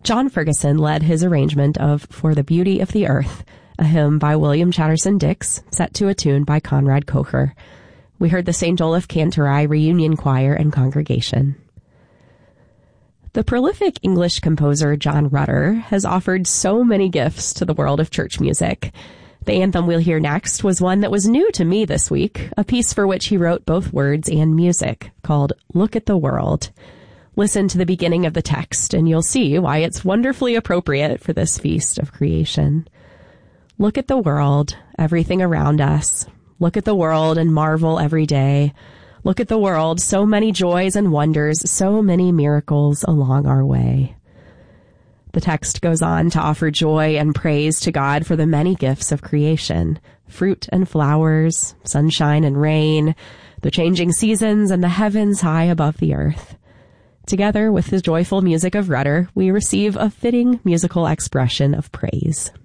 John Ferguson led his arrangement of For the Beauty of the Earth, a hymn by William Chatterson Dix, set to a tune by Conrad Kocher. We heard the St. Olaf Cantori Reunion Choir and Congregation. The prolific English composer John Rutter has offered so many gifts to the world of church music. The anthem we'll hear next was one that was new to me this week, a piece for which he wrote both words and music, called Look at the World. Listen to the beginning of the text, and you'll see why it's wonderfully appropriate for this feast of creation. Look at the world, everything around us. Look at the world and marvel every day. Look at the world, so many joys and wonders, so many miracles along our way. The text goes on to offer joy and praise to God for the many gifts of creation, fruit and flowers, sunshine and rain, the changing seasons, and the heavens high above the earth. Together with the joyful music of Rutter, we receive a fitting musical expression of praise.